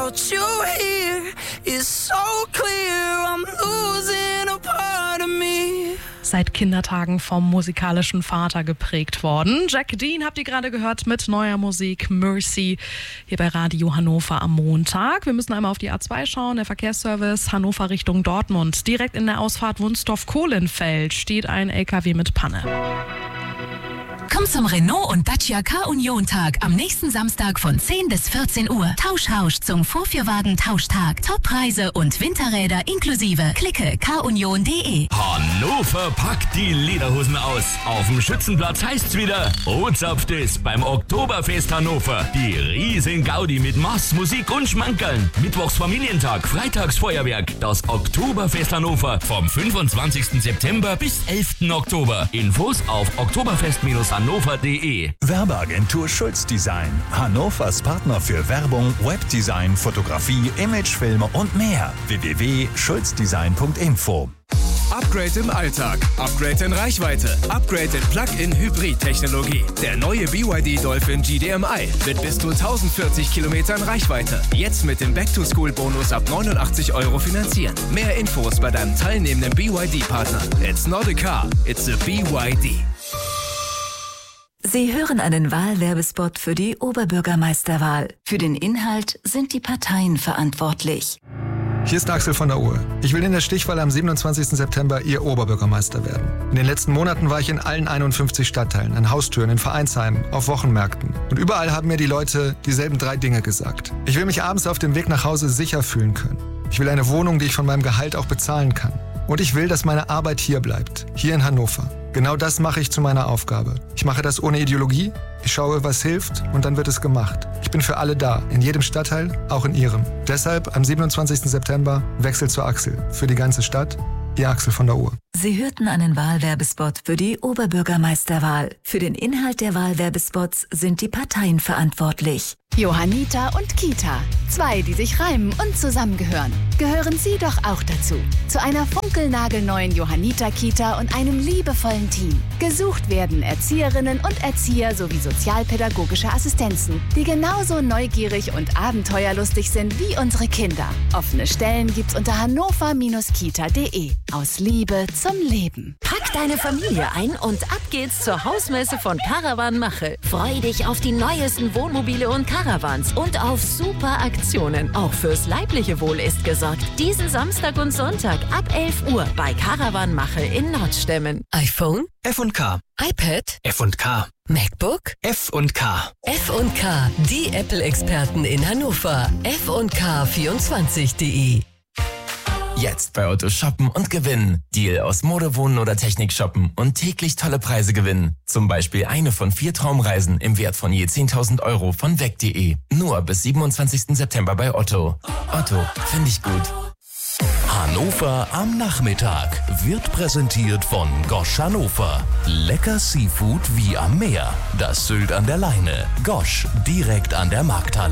without you here, it's so clear I'm losing a part of me. Seit Kindertagen vom musikalischen Vater geprägt worden. Jack Dean habt ihr gerade gehört mit neuer Musik Mercy hier bei Radio Hannover am Montag. Wir müssen einmal auf die A2 schauen. Der Verkehrsservice Hannover Richtung Dortmund. Direkt in der Ausfahrt Wunstorf-Kohlenfeld steht ein LKW mit Panne. Komm zum Renault und Dacia Car-Union-Tag am nächsten Samstag von 10 bis 14 Uhr. Tauschhausch zum Vorführwagen-Tauschtag. Toppreise und Winterräder inklusive. Klicke carunion.de. Hannover packt die Lederhosen aus. Auf dem Schützenplatz heißt's wieder Ozapft es beim Oktoberfest Hannover. Die riesen Gaudi mit Mass, Musik und Schmankerln. Mittwochs Familientag, freitags Feuerwerk. Das Oktoberfest Hannover vom 25. September bis 11. Oktober. Infos auf oktoberfest-hannover.de. Werbeagentur Schulz Design. Hannovers Partner für Werbung, Webdesign, Fotografie, Imagefilme und mehr. www.schulzdesign.info. Upgrade im Alltag, Upgrade in Reichweite, Upgrade in Plug-in-Hybrid-Technologie. Der neue BYD Dolphin GDMI mit bis zu 1040 Kilometern Reichweite. Jetzt mit dem Back-to-School-Bonus ab 89 € finanzieren. Mehr Infos bei deinem teilnehmenden BYD-Partner. It's not a car, it's a BYD. Sie hören einen Wahlwerbespot für die Oberbürgermeisterwahl. Für den Inhalt sind die Parteien verantwortlich. Hier ist Axel von der Uhr. Ich will in der Stichwahl am 27. September Ihr Oberbürgermeister werden. In den letzten Monaten war ich in allen 51 Stadtteilen, an Haustüren, in Vereinsheimen, auf Wochenmärkten. Und überall haben mir die Leute dieselben 3 Dinge gesagt. Ich will mich abends auf dem Weg nach Hause sicher fühlen können. Ich will eine Wohnung, die ich von meinem Gehalt auch bezahlen kann. Und ich will, dass meine Arbeit hier bleibt, hier in Hannover. Genau das mache ich zu meiner Aufgabe. Ich mache das ohne Ideologie, ich schaue, was hilft und dann wird es gemacht. Ich bin für alle da, in jedem Stadtteil, auch in Ihrem. Deshalb am 27. September Wechsel zu Axel. Für die ganze Stadt, Ihr Axel von der Uhr. Sie hörten einen Wahlwerbespot für die Oberbürgermeisterwahl. Für den Inhalt der Wahlwerbespots sind die Parteien verantwortlich. Johanniter und Kita. 2, die sich reimen und zusammengehören. Gehören Sie doch auch dazu. Zu einer funkelnagelneuen Johanniter-Kita und einem liebevollen Team. Gesucht werden Erzieherinnen und Erzieher sowie sozialpädagogische Assistenzen, die genauso neugierig und abenteuerlustig sind wie unsere Kinder. Offene Stellen gibt's unter hannover-kita.de. Aus Liebe zum Leben. Pack deine Familie ein und ab geht's zur Hausmesse von Caravan Machel. Freu dich auf die neuesten Wohnmobile und Caravans und auf super Aktionen. Auch fürs leibliche Wohl ist gesorgt. Diesen Samstag und Sonntag ab 11 Uhr bei Caravan Machel in Nordstemmen. iPhone? F&K. iPad? F&K. MacBook? F&K. F&K, die Apple-Experten in Hannover. F&K24.de. Jetzt bei Otto shoppen und gewinnen. Deal aus Mode, Wohnen oder Technik shoppen und täglich tolle Preise gewinnen. Zum Beispiel eine von 4 Traumreisen im Wert von je 10.000 € von weg.de. Nur bis 27. September bei Otto. Otto, finde ich gut. Hannover am Nachmittag wird präsentiert von Gosch Hannover. Lecker Seafood wie am Meer. Das Sylt an der Leine. Gosch, direkt an der Markthalle.